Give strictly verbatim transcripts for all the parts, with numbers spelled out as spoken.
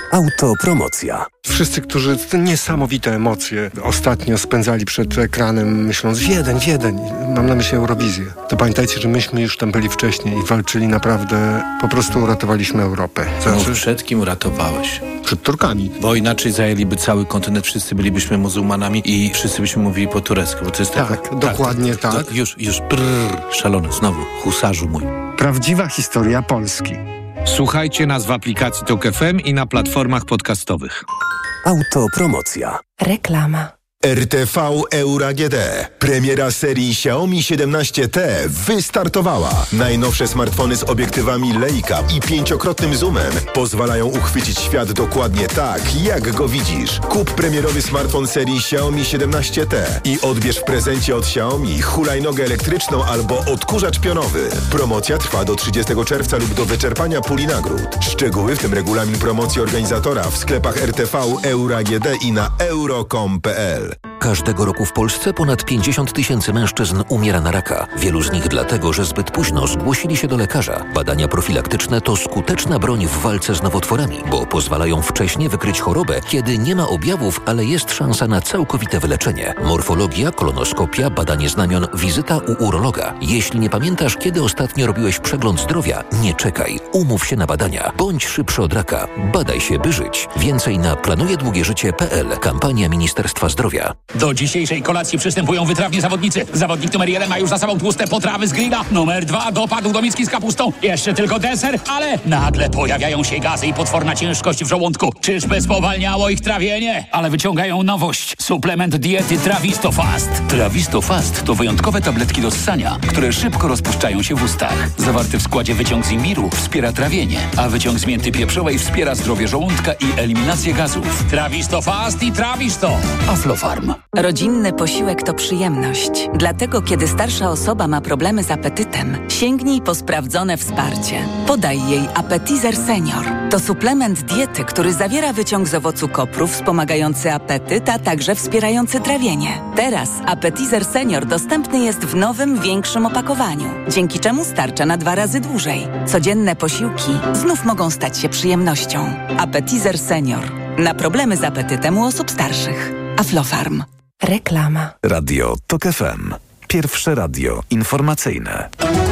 Autopromocja. Wszyscy, którzy te niesamowite emocje ostatnio spędzali przed ekranem, myśląc Wiedeń, Wiedeń, mam na myśli Eurowizję, to pamiętajcie, że myśmy już tam byli wcześniej i walczyli naprawdę, po prostu uratowaliśmy Europę. Znaczy... No, przed kim uratowałeś? Przed Turkami. Bo inaczej zajęliby cały kontynent, wszyscy bylibyśmy muzułmanami i wszyscy byśmy mówili po turecku. Bo to jest tak, taka... dokładnie tak. tak. To już, już, brrr, szalony, znowu, husarzu mój. Prawdziwa historia Polski. Słuchajcie nas w aplikacji Tok F M i na platformach podcastowych. Autopromocja. Reklama. R T V Euro A G D. Premiera serii Xiaomi siedemnaście T wystartowała. Najnowsze smartfony z obiektywami Leica i pięciokrotnym zoomem pozwalają uchwycić świat dokładnie tak, jak go widzisz. Kup premierowy smartfon serii Xiaomi siedemnaście T i odbierz w prezencie od Xiaomi hulajnogę elektryczną albo odkurzacz pionowy. Promocja trwa do trzydziestego czerwca lub do wyczerpania puli nagród. Szczegóły, w tym regulamin promocji organizatora, w sklepach R T V Euro A G D i na euro kropka com kropka p l. Każdego roku w Polsce ponad pięćdziesiąt tysięcy mężczyzn umiera na raka. Wielu z nich dlatego, że zbyt późno zgłosili się do lekarza. Badania profilaktyczne to skuteczna broń w walce z nowotworami, bo pozwalają wcześnie wykryć chorobę, kiedy nie ma objawów, ale jest szansa na całkowite wyleczenie. Morfologia, kolonoskopia, badanie znamion, wizyta u urologa. Jeśli nie pamiętasz, kiedy ostatnio robiłeś przegląd zdrowia, nie czekaj. Umów się na badania. Bądź szybszy od raka. Badaj się, by żyć. Więcej na planujedługieżycie kropka p l. Kampania Ministerstwa Zdrowia. Do dzisiejszej kolacji przystępują wytrawni zawodnicy. Zawodnik numer jeden ma już za sobą tłuste potrawy z grilla. Numer dwa dopadł do miski z kapustą. Jeszcze tylko deser, ale nagle pojawiają się gazy i potworna ciężkość w żołądku. Czyżby spowalniało ich trawienie? Ale wyciągają nowość. Suplement diety Trawisto Fast. Trawisto Fast to wyjątkowe tabletki do ssania, które szybko rozpuszczają się w ustach. Zawarty w składzie wyciąg z imbiru wspiera trawienie, a wyciąg z mięty pieprzowej wspiera zdrowie żołądka i eliminację gazów. Trawisto Fast i Trawisto. Aflofarm. Rodzinny posiłek to przyjemność. Dlatego, kiedy starsza osoba ma problemy z apetytem, sięgnij po sprawdzone wsparcie. Podaj jej Appetizer Senior. To suplement diety, który zawiera wyciąg z owocu kopru wspomagający apetyt, a także wspierający trawienie. Teraz Appetizer Senior dostępny jest w nowym, większym opakowaniu, dzięki czemu starcza na dwa razy dłużej. Codzienne posiłki znów mogą stać się przyjemnością. Appetizer Senior. Na problemy z apetytem u osób starszych. Aflofarm. Reklama. Radio Tok F M. Pierwsze radio informacyjne.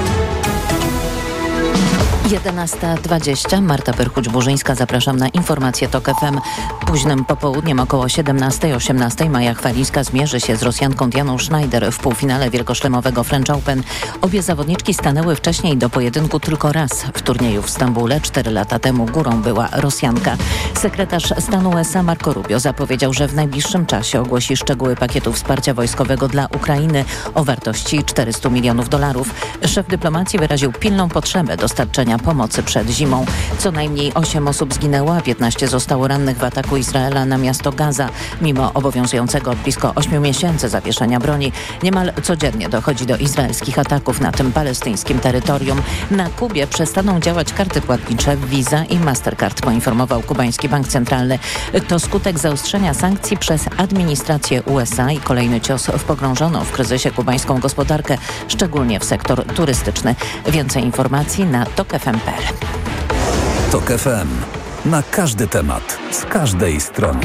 jedenasta dwadzieścia. Marta Perchuć-Burzyńska. Zapraszam na informacje Tok F M. Późnym popołudniem około siedemnasta osiemnaście Maja Chwalińska zmierzy się z Rosjanką Dianą Schneider w półfinale wielkoszlemowego French Open. Obie zawodniczki stanęły wcześniej do pojedynku tylko raz w turnieju w Stambule. Cztery lata temu górą była Rosjanka. Sekretarz stanu U S A Marco Rubio zapowiedział, że w najbliższym czasie ogłosi szczegóły pakietu wsparcia wojskowego dla Ukrainy o wartości czterysta milionów dolarów. Szef dyplomacji wyraził pilną potrzebę dostarczenia pomocy przed zimą. Co najmniej osiem osób zginęło, a piętnaście zostało rannych w ataku Izraela na miasto Gaza. Mimo obowiązującego od blisko ośmiu miesięcy zawieszenia broni, niemal codziennie dochodzi do izraelskich ataków na tym palestyńskim terytorium. Na Kubie przestaną działać karty płatnicze Visa i Mastercard, poinformował kubański bank centralny. To skutek zaostrzenia sankcji przez administrację U S A i kolejny cios w pogrążoną w kryzysie kubańską gospodarkę, szczególnie w sektor turystyczny. Więcej informacji na tok f m kropka p l. Tok F M. Na każdy temat, z każdej strony.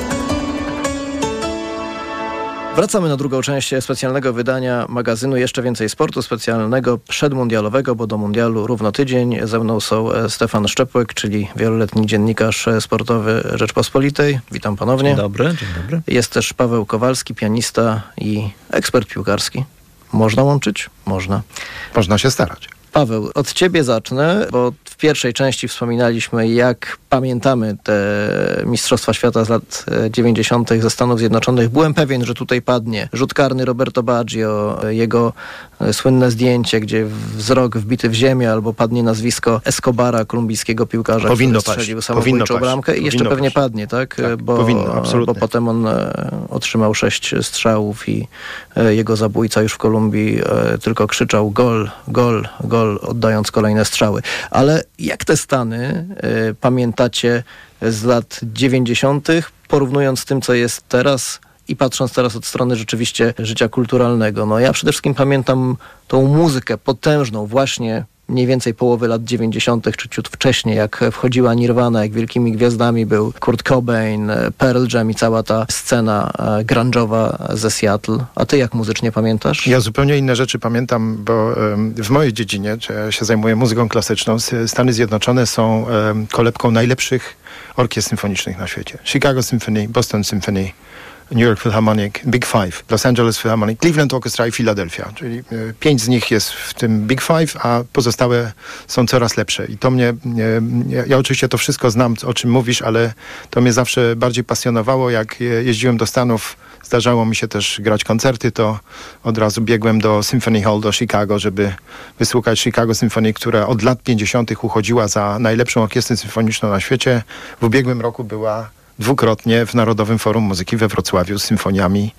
Wracamy na drugą część specjalnego wydania magazynu Jeszcze Więcej Sportu, specjalnego przedmundialowego, bo do mundialu równo tydzień. Ze mną są Stefan Szczepłek, czyli wieloletni dziennikarz sportowy Rzeczpospolitej. Witam ponownie. Dzień dobry, dzień dobry. Jest też Paweł Kowalski, pianista i ekspert piłkarski. Można łączyć? Można. Można się starać. Paweł, od ciebie zacznę, bo w pierwszej części wspominaliśmy, jak pamiętamy te Mistrzostwa Świata z lat dziewięćdziesiątych ze Stanów Zjednoczonych. Byłem pewien, że tutaj padnie rzut karny Roberto Baggio, jego słynne zdjęcie, gdzie wzrok wbity w ziemię, albo padnie nazwisko Escobara, kolumbijskiego piłkarza, powinno który strzelił paść. samobójczą bramkę i powinno jeszcze pewnie paść. padnie, tak? tak bo, powinno, absolutnie. Bo potem on otrzymał sześć strzałów i jego zabójca już w Kolumbii tylko krzyczał gol, gol, gol, oddając kolejne strzały. Ale jak te Stany y, pamiętacie z lat dziewięćdziesiątych, porównując z tym, co jest teraz i patrząc teraz od strony rzeczywiście życia kulturalnego? No ja przede wszystkim pamiętam tą muzykę potężną właśnie mniej więcej połowy lat dziewięćdziesiątych, czy ciut wcześniej, jak wchodziła Nirvana, jak wielkimi gwiazdami był Kurt Cobain, Pearl Jam i cała ta scena grunge'owa ze Seattle. A ty jak muzycznie pamiętasz? Ja zupełnie inne rzeczy pamiętam, bo um, w mojej dziedzinie, czy ja się zajmuję muzyką klasyczną, Stany Zjednoczone są um, kolebką najlepszych orkiestr symfonicznych na świecie. Chicago Symphony, Boston Symphony, New York Philharmonic, Big Five, Los Angeles Philharmonic, Cleveland Orchestra i Philadelphia. Czyli y, pięć z nich jest w tym Big Five, a pozostałe są coraz lepsze. I to mnie, y, ja, ja oczywiście to wszystko znam, o czym mówisz, ale to mnie zawsze bardziej pasjonowało. Jak jeździłem do Stanów, zdarzało mi się też grać koncerty, to od razu biegłem do Symphony Hall, do Chicago, żeby wysłuchać Chicago Symphony, która od lat pięćdziesiątych uchodziła za najlepszą orkiestrę symfoniczną na świecie. W ubiegłym roku była dwukrotnie w Narodowym Forum Muzyki we Wrocławiu z symfoniami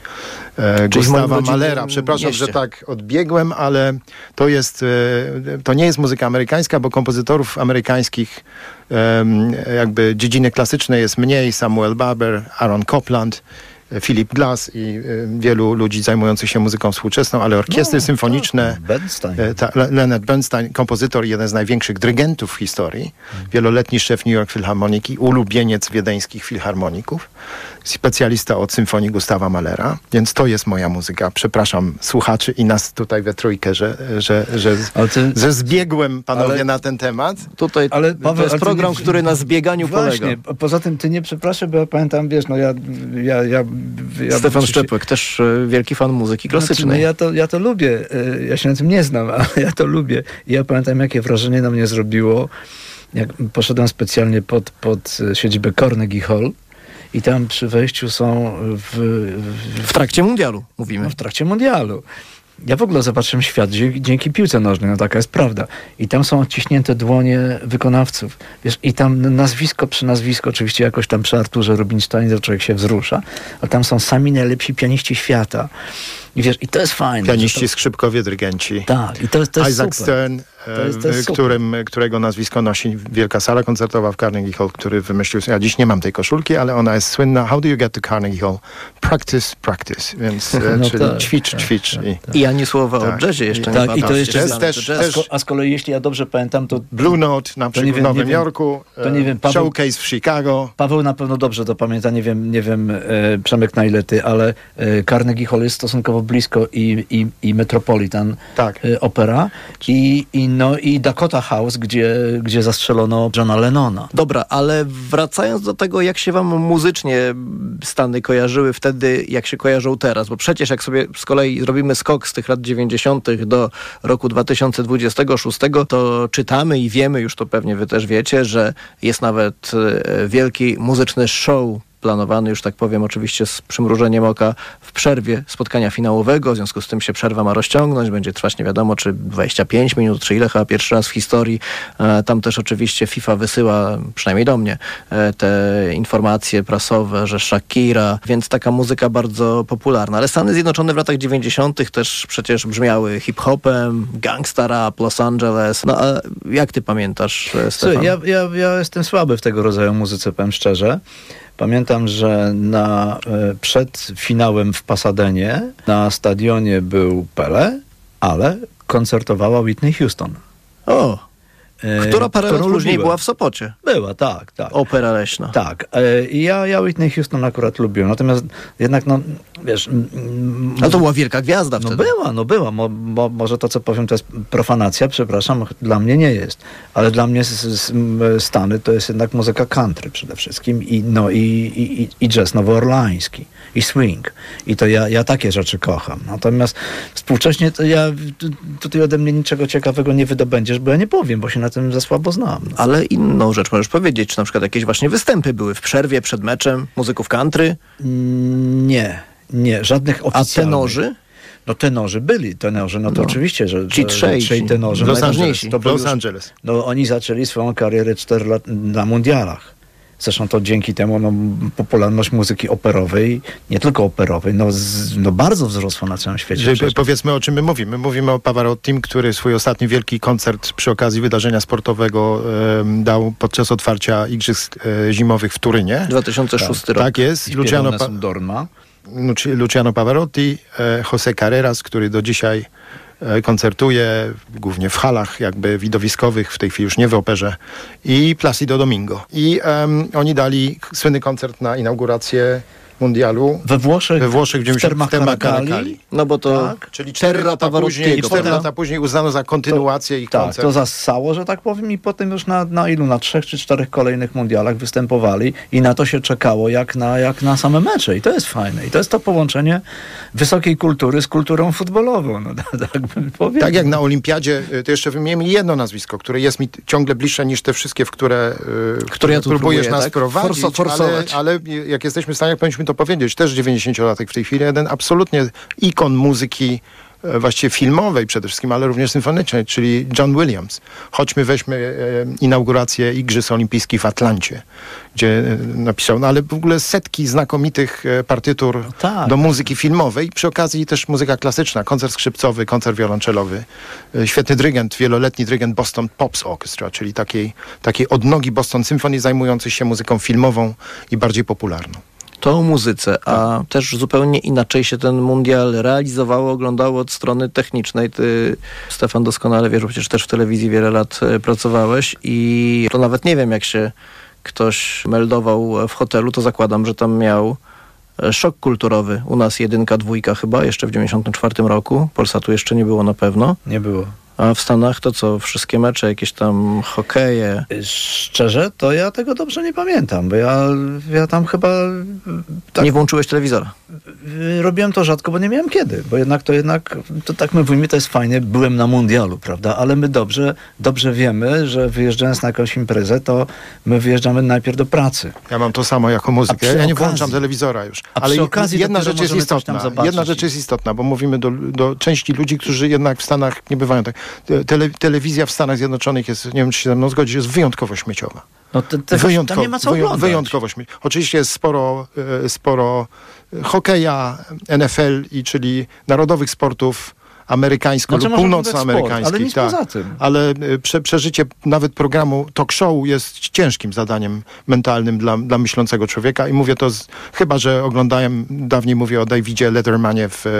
e, Gustawa Mahlera. Przepraszam, mieście. że tak odbiegłem, ale to jest, e, to nie jest muzyka amerykańska, bo kompozytorów amerykańskich e, jakby dziedziny klasycznej jest mniej. Samuel Barber, Aaron Copland, Philip Glass i y, wielu ludzi zajmujących się muzyką współczesną, ale orkiestry no, symfoniczne. Bernstein. E, ta, Leonard Bernstein, kompozytor, jeden z największych dyrygentów w historii, hmm. wieloletni szef New York Philharmoniki, ulubieniec wiedeńskich filharmoników, specjalista od symfonii Gustawa Mahlera, więc to jest moja muzyka. Przepraszam słuchaczy i nas tutaj we trójkę, że, że, że, ty... że zbiegłem, panowie, ale... na ten temat. Tutaj ale, Paweł, to jest program, nie... który na zbieganiu Właśnie, polega. Poza tym ty nie przepraszaj, bo ja pamiętam, wiesz, no ja... ja, ja, ja Stefan Szczepłek, się... też wielki fan muzyki klasycznej. Znaczy, no ja, to, ja to lubię. Ja się na tym nie znam, ale ja to lubię. I ja pamiętam, jakie wrażenie na mnie zrobiło, jak poszedłem specjalnie pod, pod siedzibę Carnegie Hall. I tam przy wejściu są w... W, w trakcie mundialu, mówimy. No, w trakcie mundialu. Ja w ogóle zobaczyłem świat dzięki piłce nożnej, no taka jest prawda. I tam są odciśnięte dłonie wykonawców. Wiesz, i tam nazwisko przy nazwisku, oczywiście jakoś tam przy Arturze Rubinsteinie to człowiek się wzrusza, a tam są sami najlepsi pianiści świata. I wiesz, i to jest fajne. Pianiści, to... skrzypkowie, dyrygenci. Tak, i to, to jest Isaac super. Stern, to jest, to jest którym, którego nazwisko nosi wielka sala koncertowa w Carnegie Hall, który wymyślił, ja dziś nie mam tej koszulki, ale ona jest słynna. How do you get to Carnegie Hall? Practice, practice. Więc no czyli tak, ćwicz, tak, ćwicz. Tak, i, tak. I ani słowa tak. o jazzie jeszcze I, nie tak, i to jeszcze jest też, też, A z kolei, jeśli ja dobrze pamiętam, to... Blue Note na przykład wiem, w Nowym Jorku, to nie wiem, Paweł, Showcase w Chicago. Paweł na pewno dobrze to pamięta, nie wiem, nie wiem e, Przemek na ile ty, ale e, Carnegie Hall jest stosunkowo blisko i, i, i Metropolitan tak. e, Opera i, i, no, i Dakota House, gdzie, gdzie zastrzelono Johna Lennona. Dobra, ale wracając do tego, jak się wam muzycznie Stany kojarzyły wtedy, jak się kojarzą teraz, bo przecież jak sobie z kolei zrobimy skok z tych lat dziewięćdziesiątych do roku dwa tysiące dwudziestego szóstego, to czytamy i wiemy, już to pewnie wy też wiecie, że jest nawet wielki muzyczny show planowany, już tak powiem, oczywiście z przymrużeniem oka w przerwie spotkania finałowego, w związku z tym się przerwa ma rozciągnąć, będzie trwać nie wiadomo, czy dwadzieścia pięć minut, czy ile, chyba pierwszy raz w historii. E, tam też oczywiście FIFA wysyła, przynajmniej do mnie, e, te informacje prasowe, że Shakira, więc taka muzyka bardzo popularna. Ale Stany Zjednoczone w latach dziewięćdziesiątych też przecież brzmiały hip-hopem, gangsta rap, Los Angeles. No a jak ty pamiętasz, Stefan? Ja, ja, ja jestem słaby w tego rodzaju muzyce, powiem szczerze. Pamiętam, że na, przed finałem w Pasadenie na stadionie był Pele, ale koncertowała Whitney Houston. O! Która parę lat później była w Sopocie. Była, tak, tak. Opera leśna. Tak. I ja, ja Whitney Houston akurat lubiłem. Natomiast jednak, no, wiesz... Ale to była wielka gwiazda wtedy. No była, no była. Mo, mo, może to, co powiem, to jest profanacja, przepraszam, dla mnie nie jest. Ale dla mnie z, z, Stany to jest jednak muzyka country przede wszystkim i, no, i, i, i jazz nowoorlański, i swing. I to ja, ja takie rzeczy kocham. Natomiast współcześnie to ja tutaj ode mnie niczego ciekawego nie wydobędziesz, bo ja nie powiem, bo się na tym za słabo znam. Ale inną rzecz możesz powiedzieć, czy na przykład jakieś właśnie występy były w przerwie, przed meczem, muzyków country? Nie, nie, żadnych oficjalnych. A tenorzy? No tenorzy byli, tenorzy, no to no. oczywiście, że, ci że, trzej, że trzej tenorzy. Los Angeles. To Los już, Angeles. No oni zaczęli swoją karierę cztery lat na mundialach. Zresztą to dzięki temu no, popularność muzyki operowej, nie tylko operowej, no, z, no bardzo wzrosła na całym świecie. Że, powiedzmy, o czym my mówimy. My mówimy o Pavarottim, który swój ostatni wielki koncert przy okazji wydarzenia sportowego e, dał podczas otwarcia Igrzysk e, Zimowych w Turynie. dwa tysiące szósty tak, rok. Tak jest. Luciano, pa- Dorma. Luciano Pavarotti, e, José Carreras, który do dzisiaj koncertuje, głównie w halach jakby widowiskowych, w tej chwili już nie w operze, i Placido Domingo. I um, oni dali słynny koncert na inaugurację mundialu we Włoszech, we Włoszech w dziewięćdziesiątym Caracali. No bo to tak, czyli cztery lata później, cztery lata później uznano za kontynuację to, ich tak, koncert. To zassało, że tak powiem, i potem już na, na ilu, na trzech czy czterech kolejnych mundialach występowali i na to się czekało jak na, jak na same mecze. I to jest fajne. I to jest to połączenie wysokiej kultury z kulturą futbolową. No, tak bym powiedział. Tak jak na Olimpiadzie, to jeszcze wymienię jedno nazwisko, które jest mi ciągle bliższe niż te wszystkie, w które, które ja tu próbujesz próbuję, nas tak? prowadzić, Forso, ale, ale jak jesteśmy w stanie, powinniśmy to powiedzieć, też dziewięćdziesięciolatek w tej chwili, jeden absolutnie ikon muzyki właściwie filmowej przede wszystkim, ale również symfonicznej, czyli John Williams. Choćmy weźmy e, inaugurację Igrzysk Olimpijskich w Atlancie, gdzie e, napisał, no ale w ogóle setki znakomitych e, partytur tak. do muzyki filmowej. Przy okazji też muzyka klasyczna, koncert skrzypcowy, koncert wiolonczelowy. E, świetny dyrygent, wieloletni dyrygent Boston Pops Orchestra, czyli takiej, takiej odnogi Boston Symphony zajmującej się muzyką filmową i bardziej popularną. To o muzyce, a też zupełnie inaczej się ten mundial realizowało, oglądało od strony technicznej. Ty, Stefan, doskonale wiesz, bo przecież też w telewizji wiele lat pracowałeś i to nawet nie wiem, jak się ktoś meldował w hotelu, to zakładam, że tam miał szok kulturowy. U nas jedynka, dwójka chyba, jeszcze w dziewięćdziesiątym czwartym roku. Polsatu jeszcze nie było na pewno. Nie było. A w Stanach to co? Wszystkie mecze, jakieś tam hokeje? Szczerze, to ja tego dobrze nie pamiętam, bo ja, ja tam chyba... Tak, nie włączyłeś telewizora? Robiłem to rzadko, bo nie miałem kiedy, bo jednak to jednak, to tak my mówimy, to jest fajnie, byłem na mundialu, prawda, ale my dobrze, dobrze wiemy, że wyjeżdżając na jakąś imprezę, to my wyjeżdżamy najpierw do pracy. Ja mam to samo jako muzyk. Ja, ja nie włączam okazji, telewizora już. A ale przy okazji jedna rzecz jest istotna. Jedna rzecz jest istotna, bo mówimy do, do części ludzi, którzy jednak w Stanach nie bywają tak. Tele, telewizja w Stanach Zjednoczonych jest, nie wiem, czy się ze mną zgodzisz, jest wyjątkowo śmieciowa. No te, te, wyjątkowo, tam nie ma co oglądać. Wyjątkowo śmieciowa. Oczywiście jest sporo, sporo hokeja, N F L, i czyli narodowych sportów amerykańsko znaczy, lub północnoamerykańskich. Ale nic tak. poza tym. Ale prze, przeżycie nawet programu talk show jest ciężkim zadaniem mentalnym dla, dla myślącego człowieka i mówię to, z, chyba że oglądałem, dawniej mówię o Davidzie Lettermanie w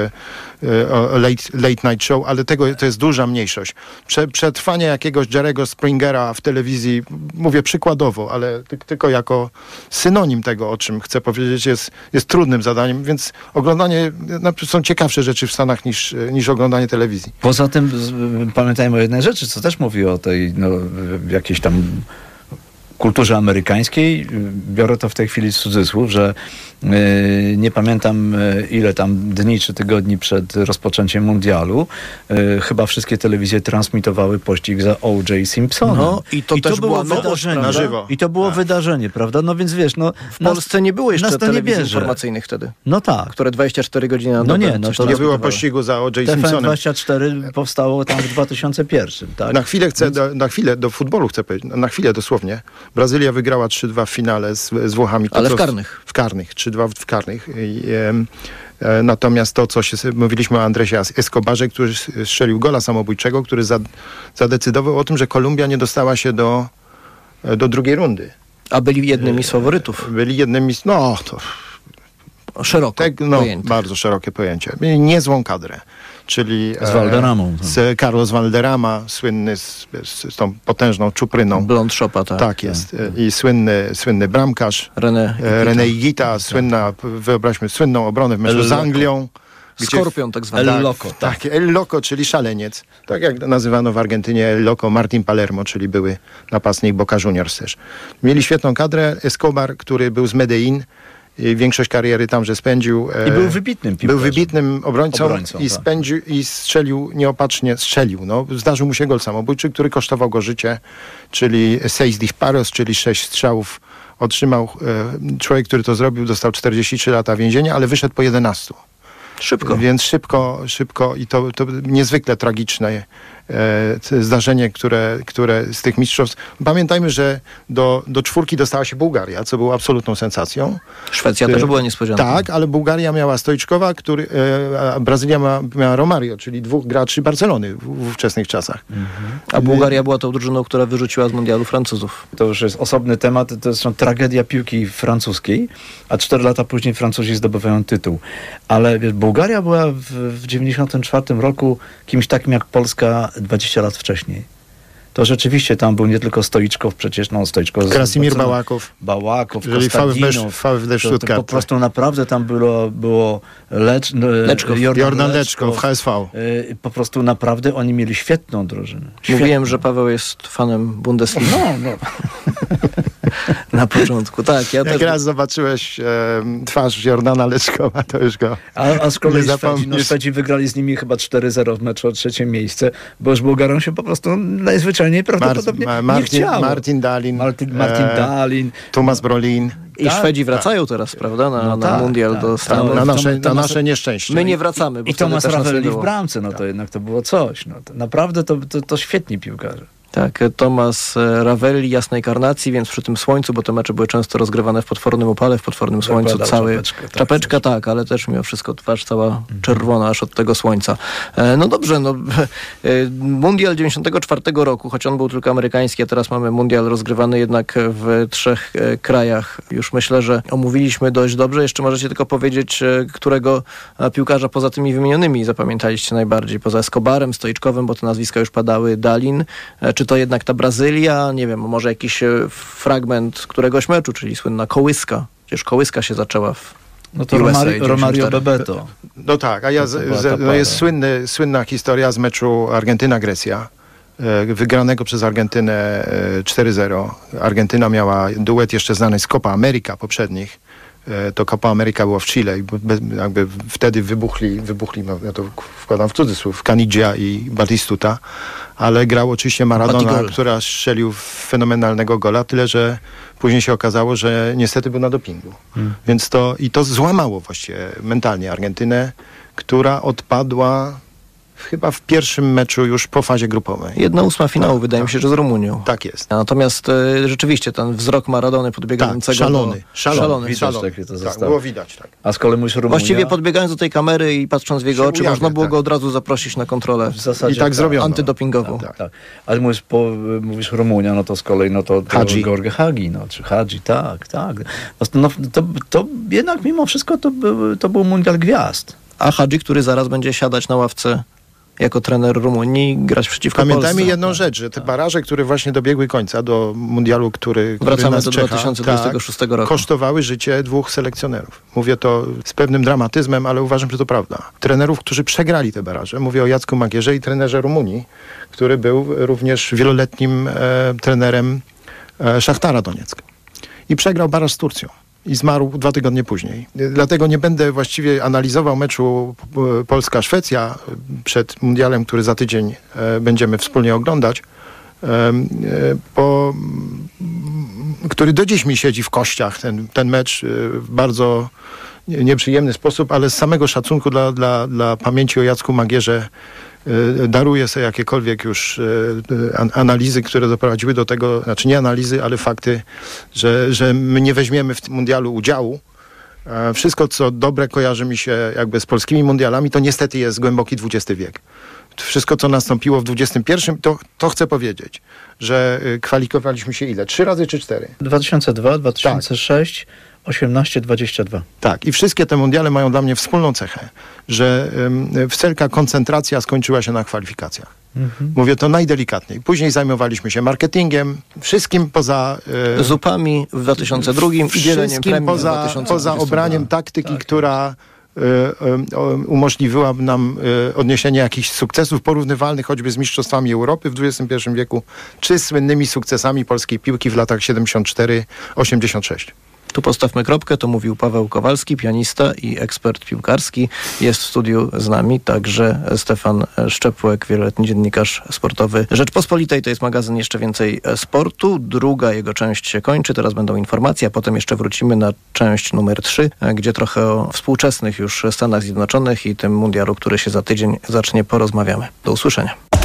e, late, late Night Show, ale tego to jest duża mniejszość. Prze, przetrwanie jakiegoś Jerry'ego Springera w telewizji, mówię przykładowo, ale ty, tylko jako synonim tego, o czym chcę powiedzieć, jest, jest trudnym zadaniem, więc oglądanie, no, są ciekawsze rzeczy w Stanach niż, niż oglądanie telewizji. Poza tym z, pamiętajmy o jednej rzeczy, co też mówi o tej no, jakiejś tam kulturze amerykańskiej. Biorę to w tej chwili z cudzysłów, że yy, nie pamiętam yy, ile tam dni czy tygodni przed rozpoczęciem mundialu yy, chyba wszystkie telewizje transmitowały pościg za O J Simpsonem. No i to I też to było była wydarzenie. Na żywo. I to było tak. wydarzenie, prawda? No więc wiesz, no w Polsce nie było jeszcze telewizji informacyjnych wtedy. No tak. Które dwadzieścia cztery godziny na no dobę. Nie, no to nie było pościgu za O J T V N Simpsonem. dwadzieścia cztery powstało tam w dwa tysiące pierwszym, tak? Na chwilę chcę, do, na chwilę do futbolu chcę powiedzieć, na chwilę dosłownie. Brazylia wygrała trzy dwa w finale z, z Włochami. To, Ale w co, karnych. W karnych, trzy dwa w karnych. I, e, e, natomiast to, co się, mówiliśmy o Andresie Escobarze, który strzelił gola samobójczego, który za, zadecydował o tym, że Kolumbia nie dostała się do, do drugiej rundy. A byli jednymi z faworytów. Byli jednymi z... No, to... Szeroko Te, no, pojęte. bardzo szerokie pojęcie. Mieli niezłą kadrę. Czyli z Valderamą. E, z Carlos Valderrama, słynny z, z, z tą potężną czupryną. Blond Shopa, tak. Tak jest. Tak. I słynny, słynny bramkarz. René René Higuita, słynna, wyobraźmy, słynną obronę w meczu z Anglią. Gdzie, Skorpion tak zwany. El Loco. Tak, tak, El Loco, czyli szaleniec. Tak jak nazywano w Argentynie El Loco, Martin Palermo, czyli były napastnik Boca Juniors też. Mieli świetną kadrę. Escobar, który był z Medellin, i większość kariery tamże spędził. I był wybitnym piłkarzem. Był wybitnym obrońcą, obrońcą i tak. spędził i strzelił nieopatrznie, strzelił. No, zdarzył mu się gol samobójczy, który kosztował go życie, czyli seis disparos, czyli sześć strzałów otrzymał. E, człowiek, który to zrobił, dostał czterdzieści trzy lata więzienia, ale wyszedł po jedenastu. Szybko. Więc szybko, szybko i to, to niezwykle tragiczne e, zdarzenie, które, które z tych mistrzostw... Pamiętajmy, że do, do czwórki dostała się Bułgaria, co było absolutną sensacją. Szwecja e, też była niespodzianką. Tak, ale Bułgaria miała Stoiczkowa, który, e, a Brazylia ma, miała Romario, czyli dwóch graczy Barcelony w, w ówczesnych czasach. Mhm. A Bułgaria była tą drużyną, która wyrzuciła z mundialu Francuzów. To już jest osobny temat, to jest tragedia piłki francuskiej, a cztery lata później Francuzi zdobywają tytuł. Ale wiesz, Bułgaria była w, w dziewięćdziesiątym czwartym roku kimś takim jak Polska dwadzieścia lat wcześniej. To rzeczywiście tam był nie tylko Stoiczkow, przecież no Stoiczkow... Krasimir Bałakow. Bałakow, Jeżeli Kostadinow. V F D Stuttgart. Po prostu naprawdę tam było, było Lecz, Leczkow, Jordan, Jordan Leczkow, H S V. Y, po prostu naprawdę oni mieli świetną drużynę. Świetną. Mówiłem, że Paweł jest fanem Bundesligi. No, no. Na początku, tak. Ja Jak też... raz zobaczyłeś e, twarz Jordana Leczkowa, to już go A, a z kolei nie Szwedzi, no, Szwedzi wygrali z nimi chyba cztery zero w meczu o trzecie miejsce, bo już Bułgarom się po prostu najzwyczajniej prawdopodobnie Mar- nie Martin, chciało. Martin Dalin, Martin, Martin e, Dalin. Tomasz Brolin. I tak, Szwedzi wracają tak. teraz, prawda, na, no na tak, mundial tak, do tak. Stanów. Na nasze, to, to na nasze nieszczęście. My nie wracamy, bo I Tomasz wtedy też nas nie Ravelli w było. bramce, no to jednak to było coś. No to naprawdę to, to, to świetni piłkarze. Tak, Tomasz Ravelli, jasnej karnacji, więc przy tym słońcu, bo te mecze były często rozgrywane w potwornym upale, w potwornym słońcu, Zakładał cały... czapeczkę, tak, czapeczka, tak, ale też mimo wszystko twarz cała mhm. czerwona aż od tego słońca. E, no dobrze, no e, mundial dziewięćdziesiątego czwartego roku, choć on był tylko amerykański, a teraz mamy mundial rozgrywany jednak w trzech e, krajach. Już myślę, że omówiliśmy dość dobrze. Jeszcze możecie tylko powiedzieć, e, którego e, piłkarza poza tymi wymienionymi zapamiętaliście najbardziej, poza Escobarem, Stoiczkowem, bo te nazwiska już padały, Dalin, e, czy to jednak ta Brazylia, nie wiem, może jakiś fragment któregoś meczu, czyli słynna kołyska. Przecież kołyska się zaczęła w No to Romario, Romario Bebeto. No tak, a ja z, z, no jest słynny, słynna historia z meczu Argentyna-Grecja, e, wygranego przez Argentynę e, cztery zero. Argentyna miała duet jeszcze znany z Copa America poprzednich. E, to Copa America było w Chile i be, jakby wtedy wybuchli, wybuchli, no ja to wkładam w cudzysłów, Canigia i Batistuta, ale grał oczywiście Maradona, Batigol, która strzelił fenomenalnego gola, tyle że później się okazało, że niestety był na dopingu. Hmm. Więc to, i to złamało właściwie mentalnie Argentynę, która odpadła chyba w pierwszym meczu już po fazie grupowej. Jedna ósma finału, tak, wydaje tak. mi się, że z Rumunią. Tak jest. Natomiast e, rzeczywiście ten wzrok Maradony podbiegającego... Tak, szalony. Do... Szalony. szalony. Widać, szalony. takie to tak, zostało. było widać. Tak. A z kolei mówisz Rumunia... Właściwie podbiegając do tej kamery i patrząc w jego się oczy, ujawia, można było tak. go od razu zaprosić na kontrolę. W zasadzie I tak, tak zrobiono. Antydopingową. Tak, tak. Ale mówisz, po, mówisz Rumunia, no to z kolei no to, to Hadzi. Jorge Hagi, no, czy Hadzi, tak, tak. No, no, to, to jednak mimo wszystko to był, to był mundial gwiazd. A Hadzi, który zaraz będzie siadać na ławce jako trener Rumunii, grać przeciwko Pamiętajmy Polsce. jedną rzecz, że te baraże, które właśnie dobiegły końca do mundialu, który, który Wracamy nas do czeka, dwa tysiące dwudziestego szóstego tak, roku. kosztowały życie dwóch selekcjonerów. Mówię to z pewnym dramatyzmem, ale uważam, że to prawda. Trenerów, którzy przegrali te baraże. Mówię o Jacku Magierze i trenerze Rumunii, który był również wieloletnim e, trenerem e, Szachtara Donieck. I przegrał baraż z Turcją. I zmarł dwa tygodnie później. Dlatego nie będę właściwie analizował meczu Polska-Szwecja przed mundialem, który za tydzień e, będziemy wspólnie oglądać, e, e, bo, który do dziś mi siedzi w kościach, ten, ten mecz e, w bardzo nieprzyjemny sposób, ale z samego szacunku dla, dla, dla pamięci o Jacku Magierze daruję sobie jakiekolwiek już analizy, które doprowadziły do tego, znaczy nie analizy, ale fakty, że, że my nie weźmiemy w tym mundialu udziału. Wszystko, co dobre kojarzy mi się jakby z polskimi mundialami, to niestety jest głęboki dwudziesty wiek. Wszystko, co nastąpiło w dwudziestym pierwszym, to, to chcę powiedzieć, że kwalifikowaliśmy się ile? Trzy razy czy cztery? dwa tysiące dwa, dwa tysiące sześć, tak. osiemnaście, dwadzieścia dwa. Tak, i wszystkie te mundiale mają dla mnie wspólną cechę, że um, wszelka koncentracja skończyła się na kwalifikacjach. Mhm. Mówię to najdelikatniej. Później zajmowaliśmy się marketingiem, wszystkim poza... E, zupami w dwa tysiące drugim i dzieleniem premii poza, w dwa tysiące poza obraniem taktyki, tak, która e, e, umożliwiła nam e, odniesienie jakichś sukcesów porównywalnych choćby z mistrzostwami Europy w dwudziestym pierwszym wieku, czy słynnymi sukcesami polskiej piłki w latach siedemdziesiąt cztery osiemdziesiąt sześć. Tu postawmy kropkę, to mówił Paweł Kowalski, pianista i ekspert piłkarski. Jest w studiu z nami także Stefan Szczepłek, wieloletni dziennikarz sportowy Rzeczpospolitej. To jest magazyn Jeszcze Więcej Sportu. Druga jego część się kończy, teraz będą informacje, a potem jeszcze wrócimy na część numer trzy, gdzie trochę o współczesnych już Stanach Zjednoczonych i tym mundialu, który się za tydzień zacznie, porozmawiamy. Do usłyszenia.